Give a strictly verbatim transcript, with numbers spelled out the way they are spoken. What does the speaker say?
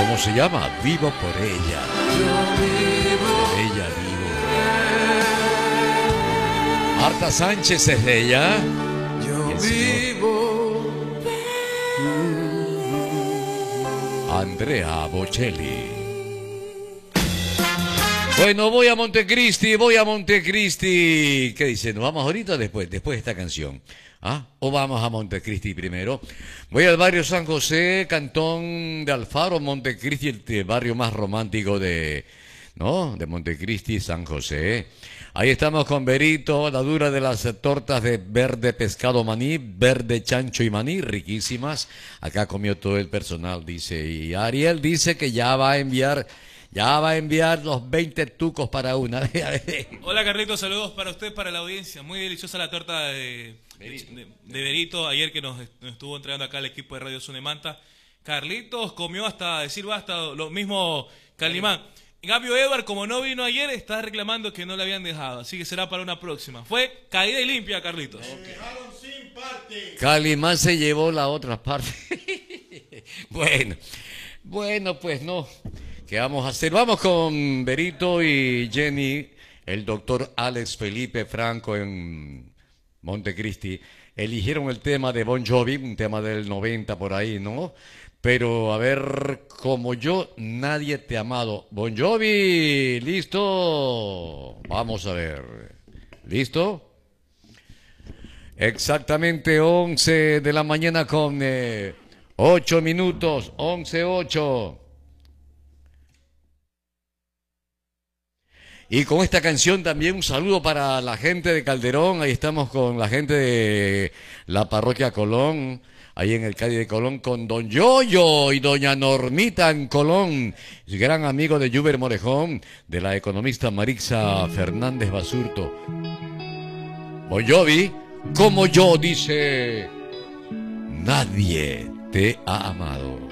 ¿Cómo se llama? Vivo por ella. Yo vivo. Por ella vivo. Marta Sánchez es de ella. Yo vivo. Andrea Bocelli. Bueno, voy a Montecristi, voy a Montecristi. ¿Qué dicen? ¿Nos vamos ahorita o después? Después de esta canción. ¿Ah? ¿O vamos a Montecristi primero? Voy al barrio San José, cantón de Alfaro, Montecristi, el barrio más romántico de, ¿no? De Montecristi, San José. Ahí estamos con Berito, la dura de las tortas de verde pescado maní, verde chancho y maní, riquísimas. Acá comió todo el personal, dice. Y Ariel dice que ya va a enviar... Ya va a enviar los veinte tucos para una. Hola Carlitos, saludos para usted, para la audiencia. Muy deliciosa la torta de Berito, de, de Berito ayer que nos, nos estuvo entregando acá el equipo de Radio Sunemanta. Carlitos comió hasta decir basta, lo mismo Calimán. En cambio Edward, como no vino ayer, está reclamando que no le habían dejado. Así que será para una próxima. Fue caída y limpia, Carlitos. Me dejaron sin parte. Calimán se llevó la otra parte. Bueno, bueno, pues no. ¿Qué vamos a hacer? Vamos con Berito y Jenny, el doctor Alex Felipe Franco en Montecristi. Eligieron el tema de Bon Jovi, un tema del noventa por ahí, ¿no? Pero a ver, como yo, nadie te ha amado. Bon Jovi, ¿listo? Vamos a ver. ¿Listo? Exactamente once de la mañana con eh, ocho minutos, once ocho. Y con esta canción también un saludo para la gente de Calderón. Ahí estamos con la gente de la parroquia Colón, ahí en el Cádiz de Colón, con don Yoyo y doña Normita en Colón, gran amigo de Yuber Morejón, de la economista Marixa Fernández Basurto. Bon Jovi, como yo, dice, nadie te ha amado.